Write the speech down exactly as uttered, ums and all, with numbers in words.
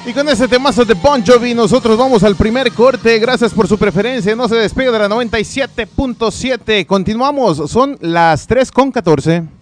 Y con este temazo de Bon Jovi nosotros vamos al primer corte. Gracias por su preferencia. No se despegue de la noventa y siete punto siete. Continuamos. Son las tres con catorce.